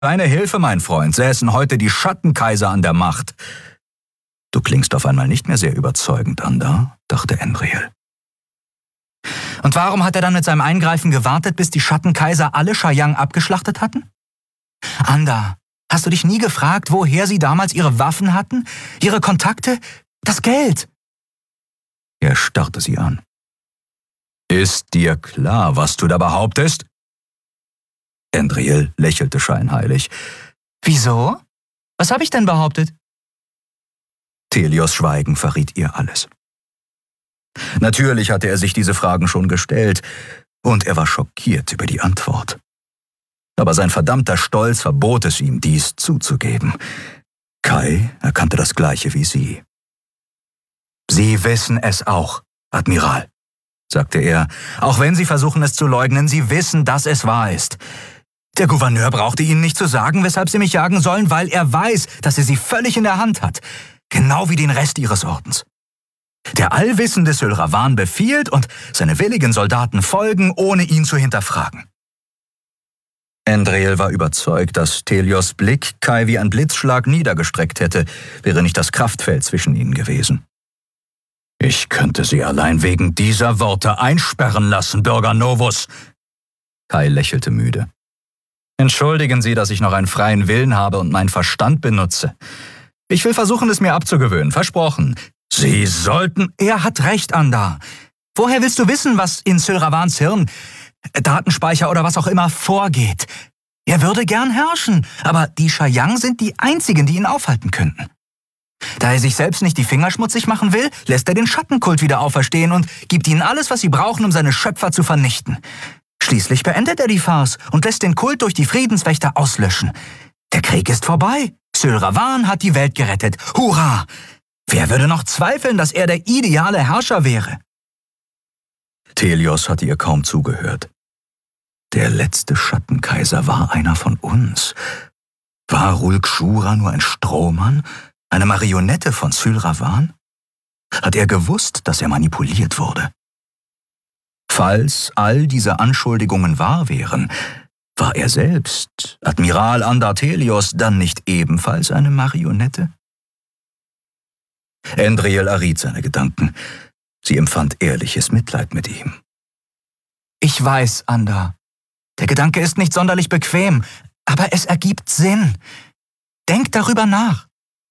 Deine Hilfe, mein Freund, säßen heute die Schattenkaiser an der Macht. Du klingst auf einmal nicht mehr sehr überzeugend, Anda, dachte Endriel. Und warum hat er dann mit seinem Eingreifen gewartet, bis die Schattenkaiser alle Chayang abgeschlachtet hatten? Anda, hast du dich nie gefragt, woher sie damals ihre Waffen hatten, ihre Kontakte, das Geld? Er starrte sie an. Ist dir klar, was du da behauptest? Endriel lächelte scheinheilig. Wieso? Was habe ich denn behauptet? Thelios' Schweigen verriet ihr alles. Natürlich hatte er sich diese Fragen schon gestellt, und er war schockiert über die Antwort. Aber sein verdammter Stolz verbot es ihm, dies zuzugeben. Kai erkannte das Gleiche wie sie. »Sie wissen es auch, Admiral«, sagte er, »auch wenn Sie versuchen es zu leugnen, Sie wissen, dass es wahr ist. Der Gouverneur brauchte Ihnen nicht zu sagen, weshalb Sie mich jagen sollen, weil er weiß, dass er Sie völlig in der Hand hat, genau wie den Rest Ihres Ordens. Der allwissende Sylravan befiehlt und seine willigen Soldaten folgen, ohne ihn zu hinterfragen.« Endriel war überzeugt, dass Thelios' Blick Kai wie ein Blitzschlag niedergestreckt hätte, wäre nicht das Kraftfeld zwischen ihnen gewesen. »Ich könnte Sie allein wegen dieser Worte einsperren lassen, Bürger Novus.« Kai lächelte müde. »Entschuldigen Sie, dass ich noch einen freien Willen habe und meinen Verstand benutze. Ich will versuchen, es mir abzugewöhnen, versprochen. Sie sollten...« »Er hat recht, Anda. Woher willst du wissen, was in Sylravans Hirn, Datenspeicher oder was auch immer vorgeht? Er würde gern herrschen, aber die Chayang sind die einzigen, die ihn aufhalten könnten. Da er sich selbst nicht die Finger schmutzig machen will, lässt er den Schattenkult wieder auferstehen und gibt ihnen alles, was sie brauchen, um seine Schöpfer zu vernichten. Schließlich beendet er die Farce und lässt den Kult durch die Friedenswächter auslöschen. Der Krieg ist vorbei. Sylravan hat die Welt gerettet. Hurra! Wer würde noch zweifeln, dass er der ideale Herrscher wäre?« Thelios hatte ihr kaum zugehört. Der letzte Schattenkaiser war einer von uns. War Rulkshura nur ein Strohmann? Eine Marionette von Sylravan? Hat er gewusst, dass er manipuliert wurde? Falls all diese Anschuldigungen wahr wären, war er selbst, Admiral Anda Thelios, dann nicht ebenfalls eine Marionette? Endriel erriet seine Gedanken. Sie empfand ehrliches Mitleid mit ihm. »Ich weiß, Anda. Der Gedanke ist nicht sonderlich bequem, aber es ergibt Sinn. Denk darüber nach.«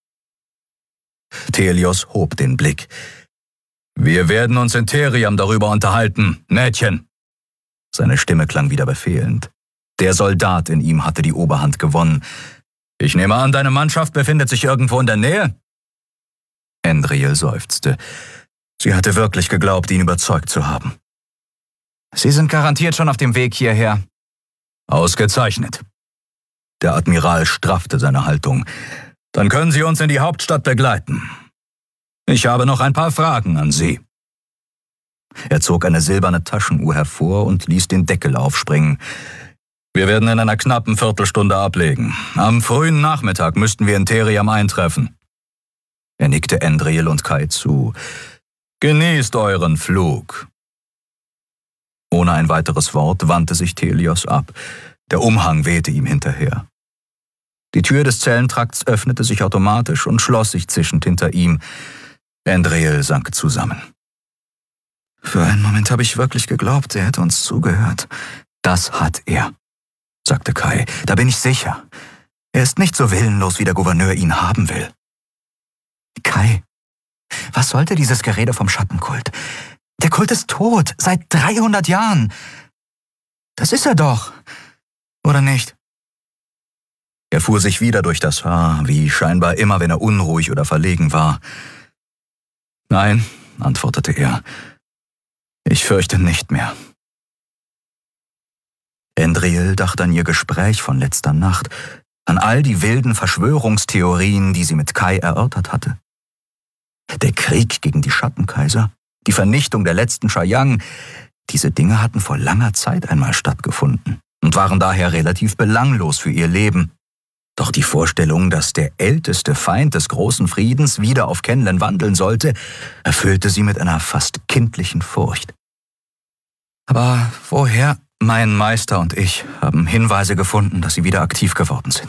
Thelios hob den Blick. »Wir werden uns in Theriam darüber unterhalten, Mädchen.« Seine Stimme klang wieder befehlend. Der Soldat in ihm hatte die Oberhand gewonnen. »Ich nehme an, deine Mannschaft befindet sich irgendwo in der Nähe?« Endriel seufzte. Sie hatte wirklich geglaubt, ihn überzeugt zu haben. »Sie sind garantiert schon auf dem Weg hierher.« »Ausgezeichnet.« Der Admiral straffte seine Haltung. »Dann können Sie uns in die Hauptstadt begleiten. Ich habe noch ein paar Fragen an Sie.« Er zog eine silberne Taschenuhr hervor und ließ den Deckel aufspringen. »Wir werden in einer knappen Viertelstunde ablegen. Am frühen Nachmittag müssten wir in Theriam eintreffen.« Er nickte Endriel und Kai zu. »Genießt euren Flug.« Ohne ein weiteres Wort wandte sich Thelios ab. Der Umhang wehte ihm hinterher. Die Tür des Zellentrakts öffnete sich automatisch und schloss sich zischend hinter ihm. Endriel sank zusammen. »Für einen Moment habe ich wirklich geglaubt, er hätte uns zugehört.« »Das hat er«, sagte Kai. »Da bin ich sicher. Er ist nicht so willenlos, wie der Gouverneur ihn haben will.« »Kai, was sollte dieses Gerede vom Schattenkult? Der Kult ist tot, seit 300 Jahren. Das ist er doch, oder nicht?« Er fuhr sich wieder durch das Haar, wie scheinbar immer, wenn er unruhig oder verlegen war. »Nein«, antwortete er, »ich fürchte nicht mehr.« Endriel dachte an ihr Gespräch von letzter Nacht, an all die wilden Verschwörungstheorien, die sie mit Kai erörtert hatte. Der Krieg gegen die Schattenkaiser, die Vernichtung der letzten Chayang, diese Dinge hatten vor langer Zeit einmal stattgefunden und waren daher relativ belanglos für ihr Leben. Doch die Vorstellung, dass der älteste Feind des großen Friedens wieder auf Kenlen wandeln sollte, erfüllte sie mit einer fast kindlichen Furcht. »Aber woher?« Mein Meister und ich haben Hinweise gefunden, dass sie wieder aktiv geworden sind.